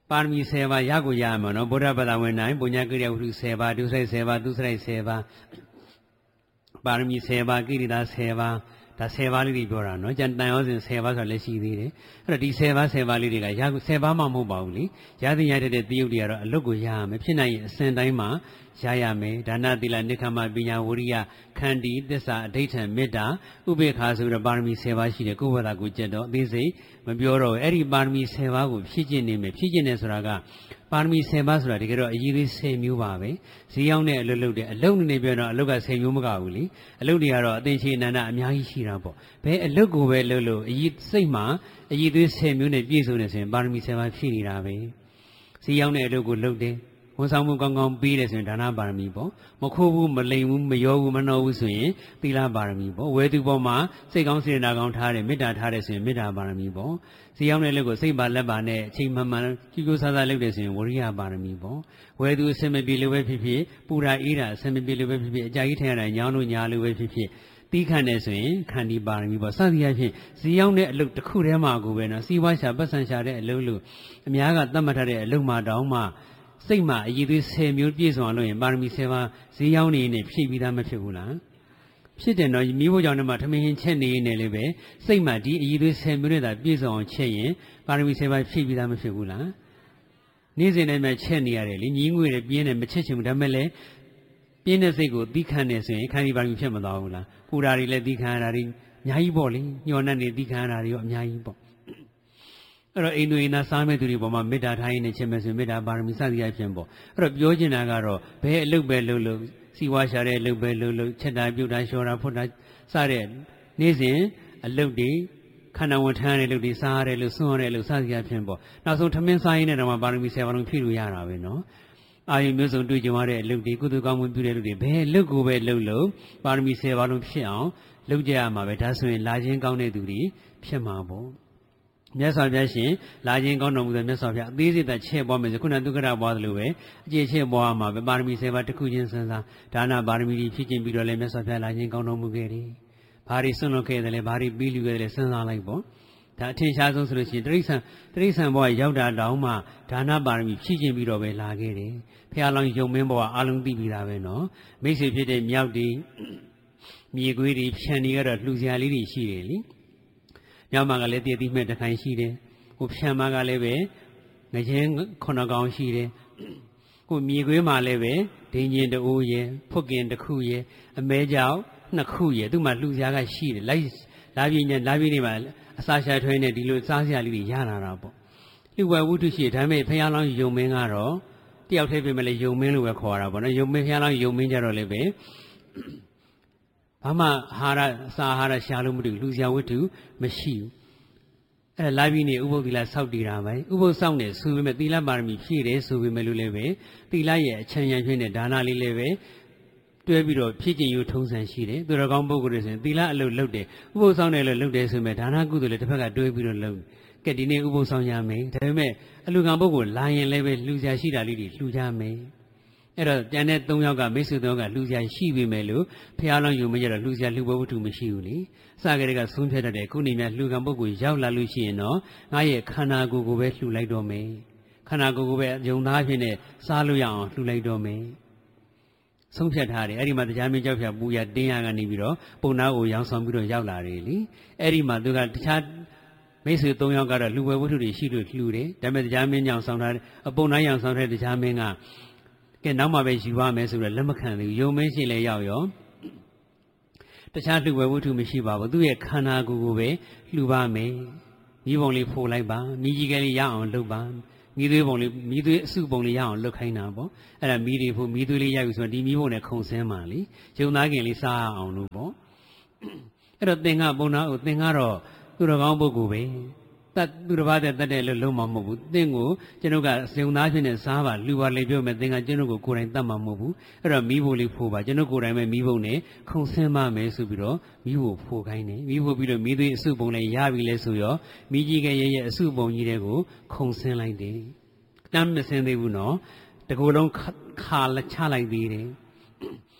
ပါရမီ10ပါးရကိုရမှာနော်ဗုဒ္ဓဘာသာဝင်တိုင်းပုညကိရိယဝတ္ထု10ပါးဒုစရိုက်10ပါးသူစရိုက်10ပါးပါရမီ10ပါးကိရိတာ10ပါးဒါ10ပါးလေးတွေပြောတာနော်ကျန်တန်ရောစဉ်10ပါးဆိုတာလည်းရှိသေးတယ်အဲ့တော့ဒီ10ပါး10ပါးလေးတွေကရ10ပါးမှမဟုတ်ပါဘူးလေရသင်ရတဲ့တရုပ်တွေကတော့အလုတ်ကိုရရမယ်ဖြစ်နိုင်ရင်အစဉ်တိုင်းမှာရရမယ်ဒါနသီလနိက္ခမပညာဝရိယခန္တီသစ္စာအဋ္ဌံမေတ္တာဥပေက္ခဆိုတဲ့ပါရမီ10ပါးရှိတယ်ကိုယ့်ဘာသာကိုကြက်တော့အသေးစိတ်မပြောတော့အဲ့ဒီပါရမီ10ပါးကိုဖြည့်ကျင့်နေမယ်ဖြည့်ကျင့်နေဆိုတာကပါရမီ10ပါးဆိုတာတကယ်တော့အရေးသေး10မျိုးပါပဲဈေးရောက်တဲ့အလုပ်တယ်အလုပ်နေပြောတော့အလုပ်က10မျိုးမကဘူးလေအလုပ်တွေကတော့အသင်္ချေအနန္တအများကြီးရှိတာပေါ့ဘယ်အလုပ်ကိုပဲလုပ်လို့အရေးစိတ်မှာအရေးသေး10မျိုးနဲ့ပြည့်စုံနေဆိုရင်ပါရမီ10ပါးဖြည့်နေတာပဲဈေးရောက်တဲ့အလုပ်ကိုလုပ်တယ်ဝန်ဆောင်မှုကောင်းကောင်းပေးတယ်ဆိုရင်ဒါနပါရမီပေါ့မခိုးဘူးမလိမ်ဘူးမရောဘူးမနှောဘူးဆိုရင်သီလပါရမီပေါ့ဝေသူပေါ်မှာစိတ်ကောင်းစေတနာကောင်းထားတယ်မေတ္တာထားတယ်ဆိုရင်မေတ္တာပါရမီပေါ့ဈေးရောက်တဲ့လုပ်ကိုစိတ်ပါလက်ပါနဲ့အချိန်မှန်မှန်ကြည့်ကြဆားဆားလုပ်တယ်ဆိုရင်ဝရိယပါရမီပေါ့ဝေသူအစင်မပြေလို့ပဲဖြစ်ဖြစ်ပူရာအေးတာအစင်မပြေလို့ပဲဖြစ်ဖြစ်အကြာကြီးထင်ရတာညောင်းလို့ညာလို့ပဲဖြစ်ဖြစ်တီးခန့်တယ်ဆိုရင်ခန္တီပါရမီပေါ့စသည်အဖြစ်ဈေးရောက်တဲ့အလုပ်တစ်ခုတည်းမှာကိုပဲနော်စီးပွားရှာပတ်စံရှာတဲ့အလုပ်လို့အများကသတ်မှတ်ထားတဲ့အလုပ်မှတောင်းမှစိတ်မှာအရေးသေး10မျိုးပြည့်စုံအောင်လုပ်ရင်ပါရမီ10ပါးဈေးရောက်နေနေဖြည့်ပြီးသားမဖြစ်ဘူးလားဖြစ်တယ်နော်မိဖို့ကြောင့်လည်းထမင်းချက်နေနေလည်းပဲစိတ်မှာဒီအရေးသေး10မျိုးနဲ့သာပြည့်စုံအောင်ချက်ရင်ပါရမီ10ပါးဖြည့်ပြီးသားမဖြစ်ဘူးလားနေ့စဉ်နဲ့မှချက်နေရတယ်လေညီးငွေနဲ့ပြင်းတယ်မချက်ချင်ဘူးဒါပေမဲ့လည်းပြင်းတဲ့စိတ်ကိုသီးခံနေဆိုရင်ခန္တီပါရမီဖြစ်မသွားဘူးလားပူဓာတွေလည်းသီးခံရတာတွေအများကြီးပေါ့လေညှော်နှက်နေသီးခံရတာတွေရောအများကြီးပေါ့အဲ့တော့အိမ်သူအိမ်သားစားမဲ့သူတွေပေါ်မှာမေတ္တာထားရင်းနဲ့ချက်မဲ့ဆိုမေတ္တာပါရမီစသည်အဖြစ်ပေါ့အဲ့တော့ပြောချင်တာကတော့ဘယ်အလုပ်ပဲလုပ်လို့စီဝါရှာတဲ့အလုပ်ပဲလုပ်လို့ချက်တာပြုတ်တာလျှော်တာဖွတ်တာစတဲ့နေ့စဉ်အလုပ်တွေခန္ဓာဝန်ထမ်းတဲ့လုပ်တွေစားရတဲ့လုပ်စွန့်ရတဲ့လုပ်စသည်အဖြစ်ပေါ့နောက်ဆုံးထမင်းစားရင်းနဲ့တော့ပါရမီ10ပါးလုံးဖြည့်လို့ရတာပဲနော်အာယုမျိုးစုံတွေ့ကြုံရတဲ့အလုပ်တွေကုသိုလ်ကောင်းမှုပြုတဲ့လုပ်တွေဘယ်အလုပ်ကိုပဲလုပ်လို့ပါရမီ10ပါးလုံးဖြစ်အောင်လုပ်ကြရမှာပဲဒါဆိုရင်လာခြင်းကောင်းတဲ့သူတွေဖြစ်မှာပေါ့မြတ်စွာဘုရားရှင်လာခြင်းကောင်းတော်မူတဲ့မြတ်စွာဘုရားအသေးစိတ်သာချဲ့ပွားမယ်ဆိုခုနဒုက္ခရပွားသလိုပဲအကျင့်ချဲ့ပွားမှာပဲပါရမီ10ပါးတစ်ခုချင်းစဉ်းစားဒါနပါရမီကြီးဖြစ်ခြင်းပြီးတော့လည်းမြတ်စွာဘုရားလာခြင်းကောင်းတော်မူခဲ့တယ်။ဘာတွေဆွန့်လွတ်ခဲ့တယ်လဲဘာတွေပြီးလူခဲ့တယ်လဲစဉ်းစားလိုက်ပေါ့ဒါအထင်ရှားဆုံးဆိုလို့ရှိရင်တိရစ္ဆာန်ဘဝရောက်တာတောင်မှဒါနပါရမီဖြစ်ခြင်းပြီးတော့ပဲလာခဲ့တယ်။ဘုရားလောင်းယုံမင်းဘဝအလုံးသိပြီးသားပဲနော်မိတ်ဆွေဖြစ်တဲ့မြောက်တွေမြေခွေးတွေဖြန်တွေကတော့လှူစရာလေးတွေရှိတယ်လေညမှာကလည်းတည်တည်မဲ့တခိုင်ရှိတယ်ဟိုဖြံမှာကလည်းပဲငရင်9ကောင်ရှိတယ်ဟိုမြေခွေးမှာလည်းပဲဒိန်ကျင်တူရယ်ဖွတ်ကင်တစ်ခုရယ်အမဲကြောင်2ခုရယ်သူ့မှာလှူစရာကရှိတယ်လိုက်လာပြင်းနေမှာအစာရှာထွဲနေဒီလိုစားစရာလေးတွေရလာတာပေါ့လှူဝဲဝုထုရှိဒါပေမဲ့ဖယားလောင်းယုံမင်းကတော့တယောက်တည်းပဲမလဲယုံမင်းလို့ပဲခေါ်တာပေါ့နော်ယုံမင်းဖယားလောင်းယုံမင်းကြတော့လည်းပဲဘာမှအာဟာရရှာလို့မတူလူစရာဝတ္ထုမရှိဘူးအဲ့လာပြီးနေဥပုသ်သီလစောင့်တည်တာပဲဥပုသ်စောင့်နေဆိုပေမဲ့သီလပါရမီဖြည့်တယ်ဆိုပေမဲ့လို့လည်းပဲသီလရဲ့အချမ်းရံဖြင့်နဲ့ဒါနလေးလည်းပဲတွဲပြီးတော့ဖြည့်ကျင်ယူထုံးစံရှိတယ်သူတော်ကောင်းပုဂ္ဂိုလ်တွေဆိုရင်သီလအလုပ်လုပ်တယ်ဥပုသ်စောင့်တယ်လို့လုပ်တယ်ဆိုပေမဲ့ဒါနကုသိုလ်လည်းတစ်ဖက်ကတွဲပြီးတော့လုပ်ကဲဒီနေ့ဥပုသ်စောင့်ရမယ်ဒါပေမဲ့အလူကံပုဂ္ဂိုလ်လာရင်လည်းပဲလှူစရာရှိတာလေးတွေလှူကြမယ်အဲ့တော့ကျန်တဲ့3ယောက်ကမိတ်ဆွေ3ယောက်ကလှူစရာရှိပေမဲ့လို့ဖះလောင်းယူမကြတော့လှူစရာလှူဘဝတ္ထုမရှိဘူးလေစကြတဲ့ကဆုံးဖြတ်တတ်တယ်ခုနေမြလှူကံပုဂ္ဂိုလ်ရောက်လာလို့ရှိရင်တော့ငါရဲ့ခန္ဓာကိုယ်ကိုပဲလှူလိုက်တော့မယ်ခန္ဓာကိုယ်ကိုပဲယုံသားဖြစ်နေစားလို့ရအောင်လှူလိုက်တော့မယ်ဆုံးဖြတ်ထားတယ်အဲ့ဒီမှာတရားမင်းကြောက်ဖြာပူရတင်းရကနေပြီးတော့ပုံနာကိုရောင်းဆောင်ပြီးတော့ရောက်လာတယ်လေအဲ့ဒီမှာသူကတခြားမိတ်ဆွေ3ယောက်ကတော့လှူဝဲဝတ္ထုတွေရှိလို့လှူတယ်ဒါပေမဲ့တရားမင်းကြောင့်ဆောင်ထားအပုံနာရောင်ဆောင်တဲ့တရားမင်းကကဲနောက်မှပဲယူရမယ်ဆိုတော့လက်မခံသေးဘူးယုံမင်းရှိလဲရောက်ရောတခြားလှူဝဲဝတ္ထုမရှိပါဘူးသူ့ရဲ့ခန္ဓာကိုယ်ကိုပဲလှူပါမယ်မိဘုံလေးဖိုးလိုက်ပါမိကြီးကလေးရအောင်လုပ်ပါမိသွေးပုံလေးမိသွေးအစုပုံလေးရအောင်လုပ်ခိုင်းတာပေါ့အဲ့ဒါမိတွေဖို့မိသွေးလေးရပြီဆိုတော့ဒီမိဘုံနဲ့ခုံဆင်းပါလေယုံသားခင်လေးစားအောင်လို့ပေါ့အဲ့တော့သင်္ကပုံနာကိုသင်္ကတော့သူတော်ကောင်းပုဂ္ဂိုလ်ပဲတတ်သူတစ်ပါးတတ်တယ်လို့လုံးမှာမဟုတ်ဘူးသင်ကိုကျွန်တော်ကဇုံသားဖြစ်နေစားပါလူပါလေပြောမယ်သင်ကကျွန်တော်ကိုကိုယ်တိုင်တတ်မှာမဟုတ်ဘူးအဲ့တော့မိဖို့လေးဖိုးပါကျွန်တော်ကိုယ်တိုင်ပဲမိဖို့နဲ့ခုံဆင်းပါမယ်ဆိုပြီးတော့မိဖို့ဖိုးခိုင်းတယ်မိဖို့ပြီးတော့မိသွေးအစုပုံလေးရပြီလဲဆိုရောမိကြီးကရဲ့အစုပုံကြီးတွေကိုခုံဆင်းလိုက်တယ်တမ်းမဆင်းသေးဘူးနော်တကူလုံးခါလက်ချလိုက်သေးတယ်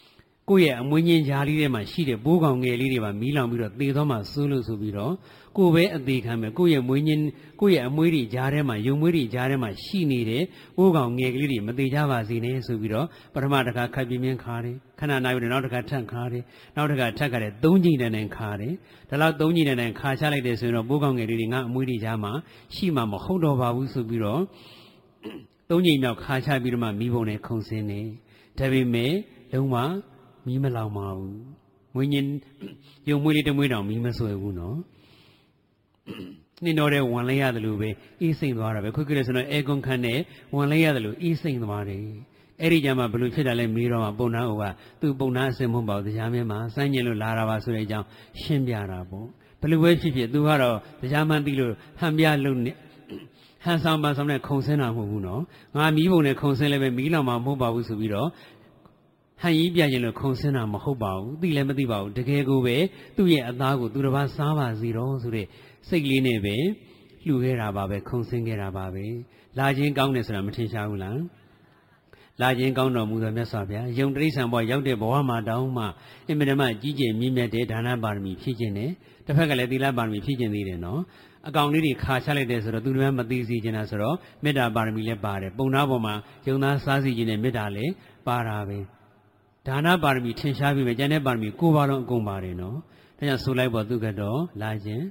ကိုယ့်ရဲ့အမွေးညင်းကြားလေးထဲမှာရှိတဲ့ဘိုးကောင်ငယ်လေးတွေပါမီးလောင်ပြီးတော့သေသွားမှစိုးလို့ဆိုပြီးတော့ကိုယ်ပဲအသေးခံမယ်ကိုယ့်ရဲ့မွေးညင်းကိုယ့်ရဲ့အမွေးတွေကြားထဲမှာယုံမွေးတွေကြားထဲမှာရှိနေတဲ့ဘိုးကောင်ငယ်ကလေးတွေမသေးကြပါစေနဲ့ဆိုပြီးတော့ပထမတစ်ခါခပ်ပြင်းပြင်းခါတယ်ခဏနာပြီးတော့နောက်တစ်ခါထပ်ခါတယ်နောက်တစ်ခါထပ်ခါတယ်၃ကြိမ်တန်ခါတယ်ဒါလောက်၃ကြိမ်တန်ခါချလိုက်တယ်ဆိုရင်တော့ဘိုးကောင်ငယ်လေးတွေငါအမွေးတွေကြားမှာရှိမှမဟုတ်တော့ပါဘူးဆိုပြီးတော့၃ကြိမ်မြောက်ခါချပြီးတော့မှမိဘုံနဲ့ခုံစင်းနေဒါပေမဲ့လုံးဝမီးမလောင်ပါဘူးမွေးညင်းယုံမွေးလေးတမွေးတောင်မီးမဆွဲဘူးနော်နှင်းတော့တဲ့ဝင်လဲရတယ်လို့ပဲအေးစိမ့်သွားတာပဲခွေးခွေးလဲဆိုတော့အဲကွန်ခန့်နဲ့ဝင်လဲရတယ်လို့အေးစိမ့်သွားတယ်အဲ့ဒီကြမှာဘယ်လိုဖြစ်တာလဲမေးတော့မှပုံနာအိုကသူ့ပုံနာအစင်မဟုတ်ပါဘူးတရားမင်းမှာစမ်းကျင်လို့လာတာပါဆိုတဲ့အကြောင်းရှင်းပြတာပေါ့ဘယ်လိုပဲဖြစ်ဖြစ်သူကတော့တရားမှန်သိလို့ဟန်ပြလို့ဟန်ဆောင်ပါဆောင်နဲ့ခုံစင်းတာမဟုတ်ဘူးနော်ငါမီးပုံနဲ့ခုံစင်းလည်းပဲမီးလောင်မှာမဟုတ်ပါဘူးဆိုပြီးတော့ဟန်ကြီးပြခြင်းလို့ခုံစင်းတာမဟုတ်ပါဘူးသိလည်းမသိပါဘူးတကယ်ကိုပဲသူ့ရဲ့အသားကိုသူတစ်ပါးစားပါစီတော့ဆိုတဲ့စိတ်လေးနဲ့ပဲလှူခဲ့တာပါပဲခုံစင်းခဲ့တာပါပဲလာခြင်းကောင်းတယ်ဆိုတာမထင်ရှားဘူးလားလာခြင်းကောင်းတော်မူသောမြတ်စွာဘုရားယုံတိရစ္ဆာန်ဘဝရောက်တဲ့ဘဝမှာတောင်းမှအင်မတန်မှကြီးကျယ်မြင့်မြတ်တဲ့ဒါနပါရမီဖြည့်ခြင်းနဲ့တစ်ဖက်ကလည်းသီလပါရမီဖြည့်ခြင်းသေးတယ်နော်အကောင်လေးတွေခါချလိုက်တယ်ဆိုတော့သူတို့မသိစီခြင်းတာဆိုတော့မေတ္တာပါရမီလည်းပါတယ်ပုံနာပေါ်မှာယုံသားစားစီခြင်းနဲ့မေတ္တာလည်းပါတာပဲဒါနပါရမီထင်ရှားပြီးပဲကျန်တဲ့ပါရမီ9ပါးလုံးအကုန်ပါတယ်နော်ဒါကြောင့်ဆိုလိုက်ပေါ်သူကတော့လာခြင်း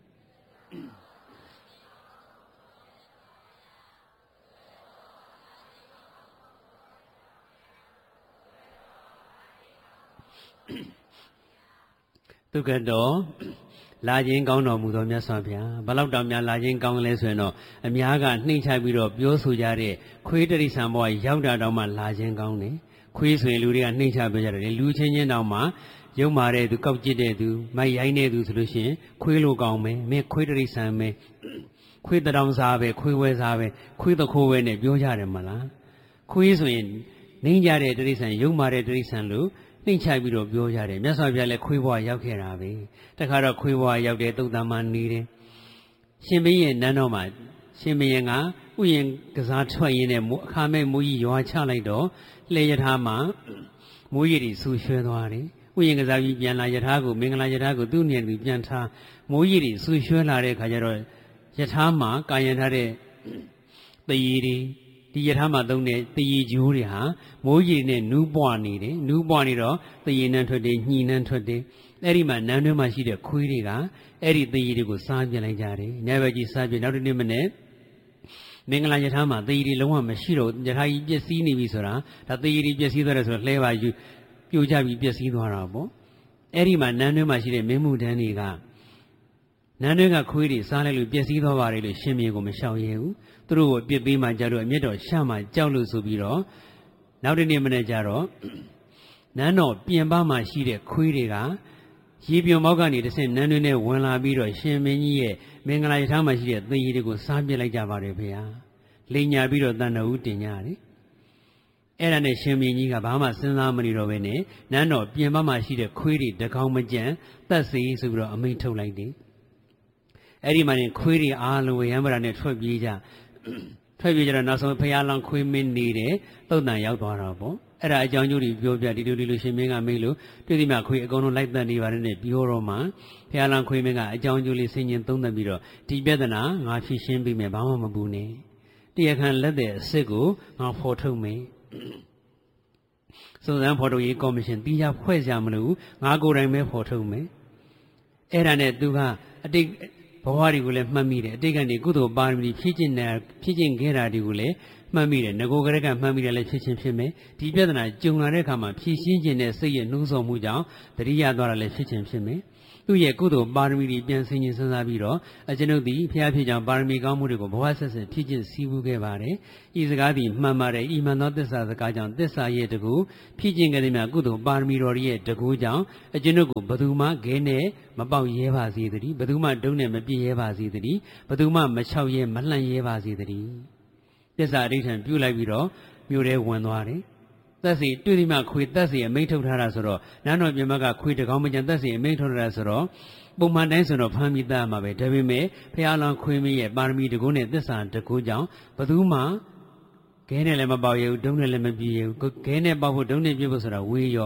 သူကတော့လာခြင်းကောင်းတော်မူသောမြတ်စွာဘုရားဘလောက်တောင်များလာခြင်းကောင်းလဲဆိုရင်တော့အများကနှိမ့်ချပြီးတော့ပြောဆိုကြတဲ့ခွေးတရိษံဘဝရောက်တာတောင်မှလာခြင်းကောင်းတယ်ခွေးဆိုရင်လူတွေကနှိမ့်ချပြောကြတယ်လူချင်းချင်းတောင်မှရုံမာတဲ့သူကောက်ကြည့်တဲ့သူမိုက်ရိုင်းတဲ့သူဆိုလို့ရှိရင်ခွေးလိုကောင်းမယ်မင်းခွေးတရိษံပဲခွေးတောင်စားပဲခွေးဝဲစားပဲခွေးတခိုးဝဲနဲ့ပြောကြတယ်မလားခွေးဆိုရင်နှိမ့်ကြတဲ့တရိษံရုံမာတဲ့တရိษံလို့နှိမ့်ချပြီးတော့ပြောကြတယ်မြတ်စွာဘုရားလည်းခွေးဘဝရောက်ခဲ့တာပဲတခါတော့ခွေးဘဝရောက်တဲ့သုတ်တံမှာနေတယ်ရှင်ဘုရင်နန်းတော်မှာရှင်ဘုရင်ကဥယျာဉ်ကစားထွက်ရင်းနဲ့အခါမဲ့မိုးကြီးရွာချလိုက်တော့လေယထာမှာမိုးရီတွေဆူရွှဲသွားတယ်ဥယျာဉ်ကစားပြီးပြန်လာယထာကိုမင်္ဂလာယထာကိုသူ့နေရာသူပြန်ထားမိုးရီတွေဆူရွှဲလာတဲ့ခါကျတော့ယထာမှာကာယံထားတဲ့တည်ရည်ဒီယထာမှာသုံးတဲ့တည်ရည်ကျိုးတွေဟာမိုးရီနဲ့နူးပွားနေတယ်နူးပွားနေတော့တည်ရည်နှံထွက်တယ်ညှိနှံထွက်တယ်အဲ့ဒီမှာနန်းတွင်းမှာရှိတဲ့ခွေးတွေကအဲ့ဒီတည်ရည်တွေကိုစားပြလိုက်ကြတယ်ညဘက်ကြီးစားပြနောက်တစ်နေ့မနေ့မင်္ဂလာယထာမှာတည်ရည်လုံးဝမရှိတော့ယထာကြီးပျက်စီးနေပြီဆိုတာဒါတည်ရည်ပျက်စီးသွားတယ်ဆိုတော့လှဲပါယူပြိုကျပြီးပျက်စီးသွားတာပေါ့အဲ့ဒီမှာနန်းတွင်းမှာရှိတဲ့မင်းမှုတန်းတွေကနန်းတွင်းကခွေးတွေစားလိုက်လို့ပျက်စီးသွားပါတယ်လို့ရှင်မြေကိုမလျှောက်ရဲဘူးသူတို့ကိုအပြစ်ပေးမှကြလို့အမျက်တော်ရှမှကြောက်လို့ဆိုပြီးတော့နောက်တစ်နေ့မနေ့ကျတော့နန်းတော်ပြင်ပမှာရှိတဲ့ခွေးတွေကရေပြုံမောက်ကနေတစ်ဆင့်နန်းတွင်းနဲ့ဝင်လာပြီးတော့ရှင်မင်းကြီးရဲ့မင်္ဂလာယထာမှာရှိတဲ့သင်္ရီတွေကိုစားပြစ်လိုက်ကြပါတယ်ဗျာလိန်ညာပြီးတော့တန်တော်ဦးတင်ကြတယ်အဲ့ဒါနဲ့ရှင်မင်းကြီးကဘာမှစဉ်းစားမနေတော့ဘဲနဲ့နန်းတော်ပြင်ပမှာရှိတဲ့ခွေးတွေတကောင်မကြံတတ်စီဆိုပြီးတော့အမိန့်ထုတ်လိုက်တယ်အဲ့ဒီမှာနေခွေးတွေအားလုံးဝရံပရာနဲ့ထွက်ပြေးကြတော့နောက်ဆုံးဖျားလောင်ခွေးမင်းနေတဲ့သုတ်တန်ရောက်သွားတော့ပေါ့အဲ့ဒါအကြောင်းကျိုးတွေပြောပြဒီလိုရှင်မင်းကမေးလို့တွေ့ဒီမှာခွေးအကုန်လုံးလိုက်တတ်နေပါတယ်နဲ့ပြောတော့မှဖျားလောင်ခွေးမင်းကအကြောင်းကျိုးလေးဆင်ញင်သုံးသပ်ပြီးတော့ဒီပြဿနာငါဖြေရှင်းပေးမယ်ဘာမှမပူနဲ့တရားခံလက်တဲ့အစ်စ်ကိုငါဖော်ထုတ်မယ်စုံစမ်းဖော်ထုတ်ရေးကော်မရှင်တီးခြားဖွဲ့ကြမလို့ငါကိုယ်တိုင်ပဲဖော်ထုတ်မယ်အဲ့ဒါနဲ့သူကအတိတ်ဘဝတွေကိုလည်းမှတ်မိတယ်အတိတ်ကနေကုသိုလ်ပါရမီဖြည့်ကျင့်ခဲ့တာတွေကိုလည်းမှတ်မိတယ်ငကိုကရကမှတ်မိတယ်လည်းဖြစ်ချင်းဖြစ်မယ်ဒီပြဿနာကြုံလာတဲ့အခါမှာဖြည့်ရှင်းခြင်းနဲ့စိတ်ရဲ့နှိုးဆော်မှုကြောင့်တတိယသွားတာလည်းဖြစ်ချင်းဖြစ်မယ်သူ့ရဲ့ကုသိုလ်ပါရမီတွေပြန်ဆင်ခြင်စဉ်းစားပြီးတော့ကျွန်ုပ်ဒီဖျားဖြစ်ကြောင့်ပါရမီကောင်းမှုတွေကိုဘဝဆက်ဆက်ဖြည့်ကျင့်စည်းဝေးခဲ့ပါတယ်ဤစကားသည်မှန်ပါတယ်ဤမှန်သောသစ္စာစကားကြောင့်သစ္စာရဲ့တကူဖြည့်ကျင့်ခဲ့တဲ့မြတ်ကုသိုလ်ပါရမီတော်ရဲ့တကူကြောင့်ကျွန်ုပ်ကိုဘသူမှခဲနဲ့မပေါက်ရဲပါစေတည်းဘသူမှဒုံနဲ့မပြည့်ရဲပါစေတည်းဘသူမှမချောက်ရဲမလှန့်ရဲပါစေတည်းသစ္စာအဋ္ဌံပြုလိုက်ပြီးတော့မြို့ထဲဝင်သွားတယ်သက်စီတွေ့ဒီမှခွေသက်စီအမိန့်ထုတ်ထားတာဆိုတော့နန်းတော်ပြင်ဘက်ကခွေတကောင်မကျန်သက်စီအမိန့်ထုတ်ထားတာဆိုတော့ပုံမှန်တိုင်းဆိုတော့ဖမ်းပြီးသားမှာပဲဒါပေမဲ့ဖះလောင်ခွေမင်းရဲ့ပါရမီတကုနဲ့သစ္စာတကုကြောင့်ဘသူမှခဲနဲ့လည်းမပေါရဘူးဒုံနဲ့လည်းမပြည့်ဘူးခဲနဲ့ပေါဖို့ဒုံနဲ့ပြည့်ဖို့ဆိုတာဝေးရော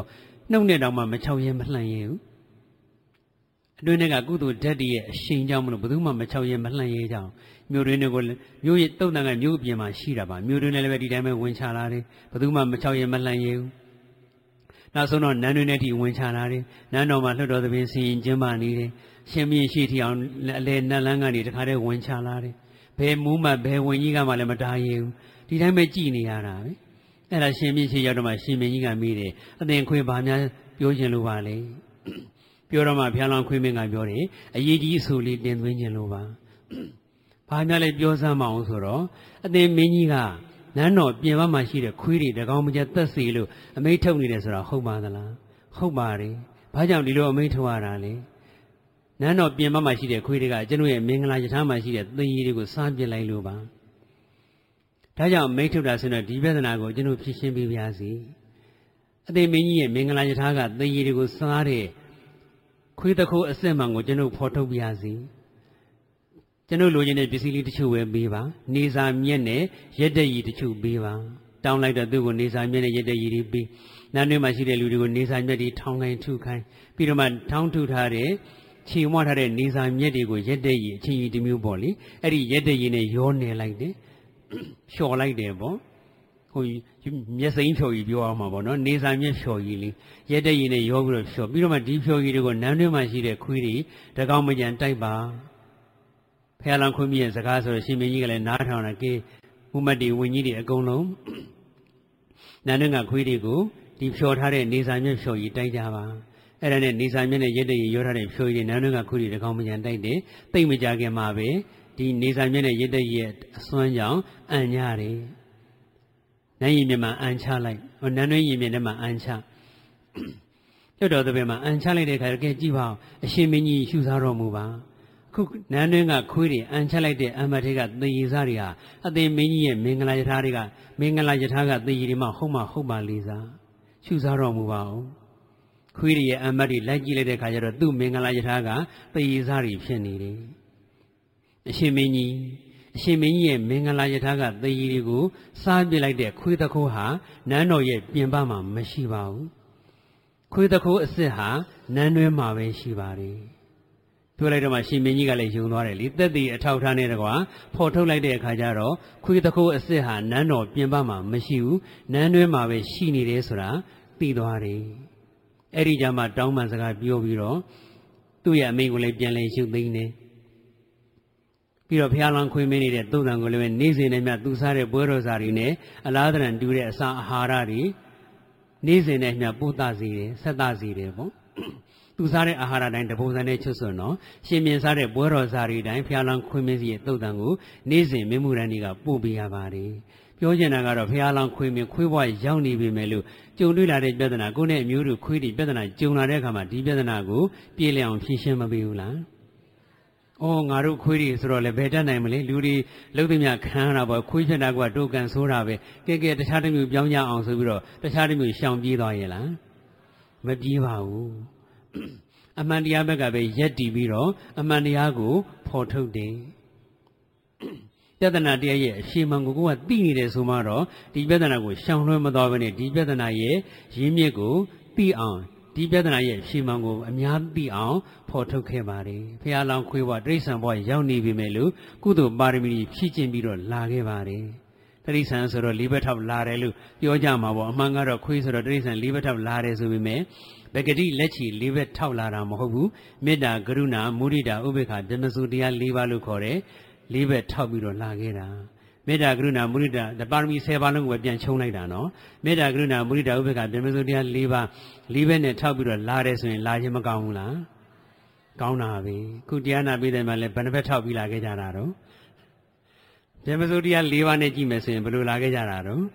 နှုတ်နဲ့တောင်မှမချောက်ရဲမလှန်ရဲဘူးအတွင်းကကုသိုလ်ဓာတ်ရဲ့အရှိန်ကြောင့်မလို့ဘယ်သူမှမချောက်ရဲမလှန်ရဲကြအောင်မြို့တွင်းတွေကိုမြို့ရဲ့တုတ်တန်ကမြို့အပြင်မှာရှိတာပါမြို့တွင်းလည်းပဲဒီတိုင်းပဲဝင်ချလာတယ်ဘယ်သူမှမချောက်ရဲမလှန်ရဲဘူးနောက်ဆုံးတော့နန်းတွင်းနဲ့ထိဝင်ချလာတယ်နန်းတော်မှာလွှတ်တော်သဘင်စီရင်ကျင်းပနေတယ်ရှင်မင်းရှိထီအောင်အလဲနတ်လန်းကနေတခါတည်းဝင်ချလာတယ်ဘယ်မူးမှဘယ်ဝင်ကြီးကမှလည်းမတားရဲဘူးဒီတိုင်းပဲကြည်နေရတာပဲအဲ့ဒါရှင်မင်းရှိရောက်တော့မှရှင်မင်းကြီးကမေးတယ်အသင်ခွေဘာများပြောခြင်းလို့ပါလေပြောတော့မှဘုရားလောင်းခွေးမင်းကပြောတယ်အရေးကြီးအဆိုလေးတင်သွင်းခြင်းလို့ပါဘာများလဲပြောစမ်းမအောင်ဆိုတော့အသင်မင်းကြီးကနန်းတော်ပြင်ပမှာရှိတဲ့ခွေးတွေတကောင်မကျသက်စီလို့အမိန့်ထုတ်နေတယ်ဆိုတာဟုတ်ပါသလားဟုတ်ပါတယ်ဘာကြောင့်ဒီလိုအမိန့်ထုတ်ရတာလဲနန်းတော်ပြင်ပမှာရှိတဲ့ခွေးတွေကကျွန်တော်ရဲ့မင်္ဂလာယထာမှာရှိတဲ့သင်ရည်တွေကိုစားပစ်လိုက်လို့ပါဒါကြောင့်မိန့်ထုတ်တာဆိုတော့ဒီပြဿနာကိုကျွန်တော်ဖြေရှင်းပေးပါစီအသင်မင်းကြီးရဲ့မင်္ဂလာယထာကသင်ရည်တွေကိုစားတဲ့ခွေးတခိုးအစ်စ်မှန်ကိုကျွန်တော်ဖော်ထုတ်ပါစီကျွန်တော်လိုချင်တဲ့ပစ္စည်းလေးတချို့ပဲပေးပါနေစာမြက်နဲ့ရက်တဲ့ရည်တချို့ပေးပါတောင်းလိုက်တော့သူ့ကိုနေစာမြက်နဲ့ရက်တဲ့ရည်တွေပေးနန်းတွင်းမှာရှိတဲ့လူတွေကိုနေစာမြက်တွေထောင်းခိုင်းထုခိုင်းပြီးတော့မှထောင်းထုထားတဲ့ခြေမွှထားတဲ့နေစာမြက်တွေကိုရက်တဲ့ရည်အချင်းကြီးတစ်မျိုးပေါ့လေအဲ့ဒီရက်တဲ့ရည်နဲ့ရောနေလိုက်တယ်လျှော်လိုက်တယ်ပေါ့ဟိုမျက်စိမ်းဖြော်ကြီးပြောအောင်မှာပေါ့နော်နေစာမျက်ဖြော်ကြီးလေးရက်တဲ့ရည်နဲ့ရောပြီးတော့ဖြော်ပြီးတော့မှဒီဖြော်ကြီးတွေကိုနန်းတွင်းမှာရှိတဲ့ခွေးတွေတကောင်မကြံတိုက်ပါဖះလောင်ခွင့်မြရဲ့စကားဆိုတော့ရှင်မင်းကြီးကလည်းနားထောင်တာကေဥမတ်တီဝင်းကြီးတွေအကုန်လုံးနန်းတွင်းကခွေးတွေကိုဒီဖြော်ထားတဲ့နေစာမျက်ဖြော်ကြီးတိုက်ကြပါအဲ့ဒါနဲ့နေစာမျက်နဲ့ရက်တဲ့ရည်ရောထားတဲ့ဖြော်ကြီးနန်းတွင်းကခွေးတွေတကောင်မကြံတိုက်တယ်တိတ်မကြခင်မှာပဲဒီနေစာမျက်နဲ့ရက်တဲ့ရည်အစွမ်းကြောင့်အံ့ညတယ်နန်းရည်မြမှာအံ့ချလိုက်ဟိုနန်းတွင်းရည်မြထဲမှာအံ့ချကျွတ်တော်တဲ့ဘက်မှာအံ့ချလိုက်တဲ့ခါကဲကြည့်ပါအရှင်မင်းကြီးရှုစားတော်မူပါခုနန်းတွင်းကခွေးတွေအံချလိုက်တဲ့အမတ်တွေကသေရည်စားတွေဟာအသင်မင်းကြီးရဲ့မင်္ဂလာယထာတွေကမင်္ဂလာယထာကသေရည်တွေမှဟုတ်ပါလေးစားရှုစားတော်မူပါဦးခွေးတွေရဲ့အမတ်တွေလိုက်ကြည့်လိုက်တဲ့ခါကျတော့သူ့မင်္ဂလာယထာကသေရည်စားတွေဖြစ်နေတယ်အရှင်မင်းကြီးရဲ့မင်္ဂလာယထာကသေရည်တွေကိုစားပြလိုက်တဲ့ခွေးတခိုးဟာနန်းတော်ရဲ့ပြင်ပမှာမရှိပါဘူးခွေးတခိုးအစ်စ်ဟာနန်းတွင်းမှာပဲရှိပါတယ်ပြောလိုက်တော့မှရှင်မင်းကြီးကလည်းယုံသွားတယ်လေသက်တည်အထောက်ထားနဲ့တကွာဖော်ထုတ်လိုက်တဲ့အခါကျတော့ခွေးတခိုးအစ်စ်ဟာနန်းတော်ပြင်ပမှာမရှိဘူးနန်းတွင်းမှာပဲရှိနေတယ်ဆိုတာသိသွားတယ်အဲ့ဒီကြမှာတောင်းပန်စကားပြောပြီးတော့သူ့ရဲ့အမိန့်ကိုလည်းပြန်လည်ရှုသိမ်းတယ်ပြီးတော့ဘုရားလောင်းခွေးမင်းနေတဲ့သုတ်တန်ကိုလည်းနေ့စဉ်နဲ့မြသူစားတဲ့ပွဲတော်စာတွေနဲ့အလားတန်တူတဲ့အစာအာဟာရတွေနေ့စဉ်နဲ့မြပို့သစေတယ်ဆက်သစေတယ်ပေါ့သူစားတဲ့အာဟာရတိုင်းတပုံစံနဲ့ချွတ်စွန်တော့ရှင်မြင်စားတဲ့ပွဲတော်စာတွေတိုင်းဘုရားလောင်းခွေးမင်းစီရဲ့သုတ်တန်ကိုနေ့စဉ်မင်းမှုရန်တွေကပို့ပေးရပါတယ်ပြောချင်တာကတော့ဘုရားလောင်းခွေးမင်းခွေးဘွားရောက်နေပြီမယ်လို့ကြုံတွေ့လာတဲ့ပြဿနာကိုယ့်နဲ့အမျိုးတို့ခွေးတွေပြဿနာကြုံလာတဲ့အခါမှာဒီပြဿနာကိုပြေလည်အောင်ဖြေရှင်းမပေးဘူးလားအော်ငါတို့ခွေးတွေဆိုတော့လည်းဘယ်တတ်နိုင်မလဲလူတွေလုံးသိမြခံရတာပေါ့ခွေးဖြစ်တာကတိုကန်ဆိုးတာပဲကဲတခြားတစ်မျိုးပြောင်းကြအောင်ဆိုပြီးတော့တခြားတစ်မျိုးရှောင်ပြေးသွားရဲ့လားမပြေးပါဘူးအမှန်တရားဘက်ကပဲရက်တည်ပြီးတော့အမှန်တရားကိုဖော်ထုတ်တယ်ပြဿနာတရားရဲ့အရှိမှန်ကိုကသိနေတယ်ဆိုမှတော့ဒီပြဿနာကိုရှောင်လွှဲမသွားဘဲနဲ့ဒီပြဿနာရဲ့ရင်းမြစ်ကိုသိအောင်ဒီပြဿနာရဲ့အရှိမှန်ကိုအများသိအောင်ဖော်ထုတ်ခဲ့ပါတယ်ဘုရားလောင်းခွေးဘွားတိရစ္ဆာန်ဘွားရောက်နေပြီမယ်လို့ကုသိုလ်ပါရမီဖြည့်ကျင့်ပြီးတော့လာခဲ့ပါတယ်တိရစ္ဆာန်ဆိုတော့လေးဘက်ထောက်လာတယ်လို့ပြောကြမှာပေါ့အမှန်ကတော့ခွေးဆိုတော့တိရစ္ဆာန်လေးဘက်ထောက်လာတယ်ဆိုပေမဲ့ဘဂတိလက်ချီလေးဘက်ထောက်လာတာမဟုတ်ဘူးမေတ္တာကရုဏာမုဒိတာဥပေက္ခဗြဟ္မစုတရား၄ပါးလို့ခေါ်တယ်လေးဘက်ထောက်ပြီးတော့လာခဲ့တာမေတ္တာကရုဏာမုဒိတာပါရမီ10ပါးလုံးကိုပြန်ချုံလိုက်တာနော်မေတ္တာကရုဏာမုဒိတာဥပေက္ခဗြဟ္မစုတရား၄ပါးလေးဘက်နဲ့ထောက်ပြီးတော့လာတယ်ဆိုရင်လာခြင်းမကောင်းဘူးလားကောင်းတာပဲခုတရားနာပြီးတယ်မှလည်းဘယ်နှဘက်ထောက်ပြီးလာခဲ့ကြတာတော့ဗြဟ္မစုတရား၄ပါးနဲ့ကြည့်မယ်ဆိုရင်ဘယ်လိုလာခဲ့ကြတာတော့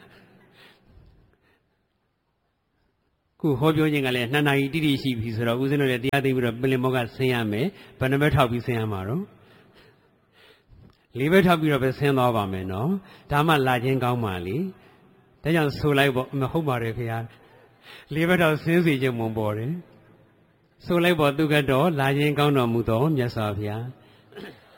ခုဟောပြောခြင်းကလည်း2 နာရီတိတိရှိပြီဆိုတော့ဦးဇင်းတို့လည်းတရားသိပြီးတော့ပလင်မောကဆင်းရမယ်ဘယ်နှဘက်ထောက်ပြီးဆင်းရမှာတော့၄ဘက်ထောက်ပြီးတော့ပဲဆင်းသွားပါမယ်နော်ဒါမှလာခြင်းကောင်းပါလေဒါကြောင့်ဆိုလိုက်ပေါ့မဟုတ်ပါတယ်ခင်ဗျာ၄ဘက်ထောက်ဆင်းစီခြင်းမွန်ပေါ်တယ်ဆိုလိုက်ပေါ့သူကတော့လာခြင်းကောင်းတော်မူသောမြတ်စွာဘုရား